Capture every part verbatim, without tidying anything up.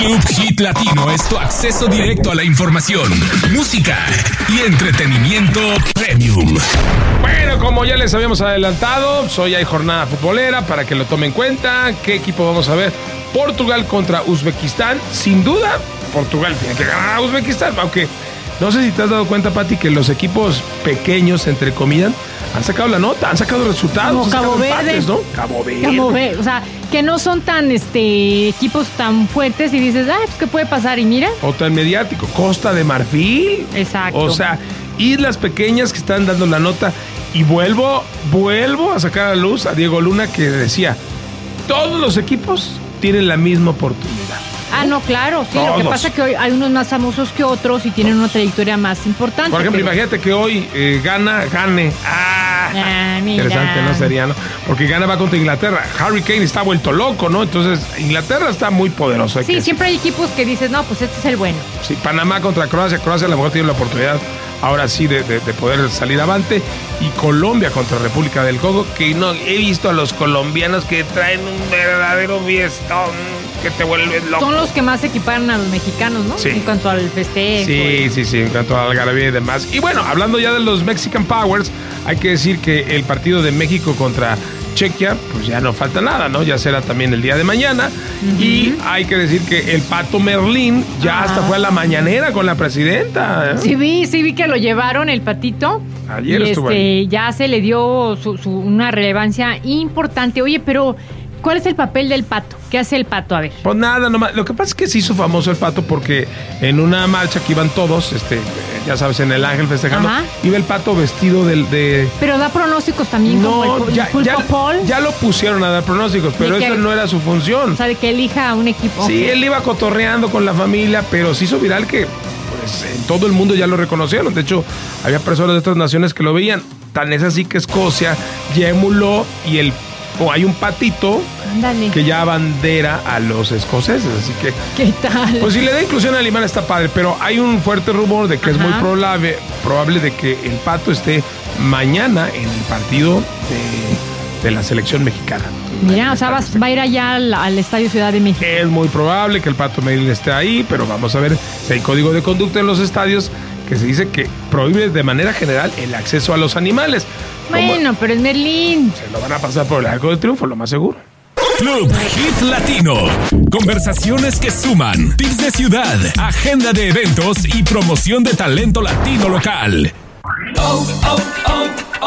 Club Hit Latino es tu acceso directo a la información, música y entretenimiento premium. Bueno, como ya les habíamos adelantado, hoy hay jornada futbolera para que lo tomen en cuenta. ¿Qué equipo vamos a ver? Portugal contra Uzbekistán. Sin duda, Portugal tiene que ganar a Uzbekistán, aunque no sé si te has dado cuenta, Pati, que los equipos pequeños, entre comillas, han sacado la nota, han sacado resultados. Como han Cabo sacado Verde. empates, ¿no? Cabo Verde. Cabo Verde. O sea, que no son tan este equipos tan fuertes y dices, ah, pues ¿qué puede pasar? Y mira. O tan mediático. Costa de Marfil. Exacto. O sea, islas pequeñas que están dando la nota. Y vuelvo, vuelvo a sacar a la luz a Diego Luna, que decía, todos los equipos tienen la misma oportunidad. Ah, no, claro, sí. Todos. Lo que pasa es que hoy hay unos más famosos que otros y tienen una trayectoria más importante. Por ejemplo, pero... imagínate que hoy eh, gana, gane. Ah, ah mira. Interesante, ¿no? Sería, ¿no? Porque gana va contra Inglaterra. Harry Kane está vuelto loco, ¿no? Entonces, Inglaterra está muy poderoso. Sí, que siempre hay equipos que dices, no, pues este es el bueno. Sí, Panamá contra Croacia. Croacia a lo mejor tiene la oportunidad ahora sí de, de, de poder salir avante. Y Colombia contra República del Congo, que no he visto a los colombianos que traen un verdadero fiestón que te vuelves loco. Son los que más equiparan a los mexicanos, ¿no? Sí. En cuanto al festejo. Sí, sí, sí, en cuanto a algarabía y demás. Y bueno, hablando ya de los Mexican Powers, hay que decir que el partido de México contra Chequia, pues ya no falta nada, ¿no? Ya será también el día de mañana. Uh-huh. Y hay que decir que el Pato Merlín ya ah. hasta fue a la mañanera con la presidenta, ¿eh? Sí vi, sí vi que lo llevaron el Patito. Ayer y estuvo este, ahí. Ya se le dio su, su, una relevancia importante. Oye, pero ¿cuál es el papel del Pato? ¿Qué hace el Pato? A ver. Pues nada, nomás. Lo que pasa es que se hizo famoso el Pato porque en una marcha que iban todos, este, ya sabes, en el Ángel festejando, Ajá. iba el Pato vestido del de. Pero da pronósticos también, no, como el, ya, el ya, Paul. ya lo pusieron a dar pronósticos, pero eso no era su función. O sea, de que elija a un equipo. Sí, él iba cotorreando con la familia, pero se hizo viral que pues, en todo el mundo ya lo reconocieron. De hecho, había personas de otras naciones que lo veían. Tan es así que Escocia ya emuló y el o hay un patito Ándale. que ya abandera a los escoceses, así que ¿qué tal? Pues si le da inclusión animal está padre, pero hay un fuerte rumor de que Ajá. es muy probable, probable de que el Pato esté mañana en el partido de, de la selección mexicana. Mira, o sea, vas, va a ir allá al, al Estadio Ciudad de México. Es muy probable que el Pato Merlín esté ahí, pero vamos a ver si hay código de conducta en los estadios que se dice que prohíbe de manera general el acceso a los animales. Bueno, Como, pero es Merlín. Se lo van a pasar por el arco del triunfo, lo más seguro. Club Hit Latino. Conversaciones que suman. Tips de ciudad, agenda de eventos y promoción de talento latino local. Oh, oh, oh,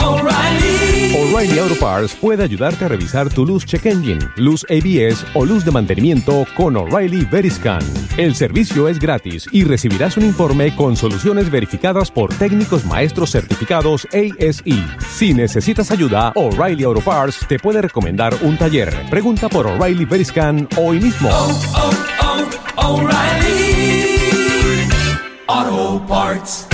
O'Reilly. O'Reilly Auto Parts puede ayudarte a revisar tu luz check engine, luz A B S o luz de mantenimiento con O'Reilly Veriscan. El servicio es gratis y recibirás un informe con soluciones verificadas por técnicos maestros certificados A S E. Si necesitas ayuda, O'Reilly Auto Parts te puede recomendar un taller. Pregunta por O'Reilly Veriscan hoy mismo. Oh, oh, oh, O'Reilly Auto Parts.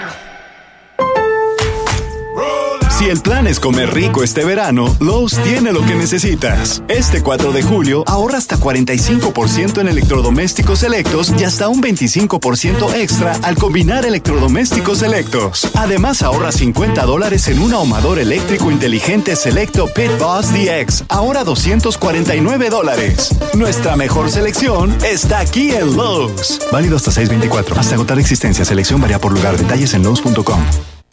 Si el plan es comer rico este verano, Lowe's tiene lo que necesitas. Este cuatro de julio, ahorra hasta cuarenta y cinco por ciento en electrodomésticos selectos y hasta un veinticinco por ciento extra al combinar electrodomésticos selectos. Además, ahorra cincuenta dólares en un ahumador eléctrico inteligente selecto Pit Boss D X, ahora doscientos cuarenta y nueve dólares. Nuestra mejor selección está aquí en Lowe's. Válido hasta seis veinticuatro. Hasta agotar existencia. Selección varía por lugar. Detalles en Lowe's punto com.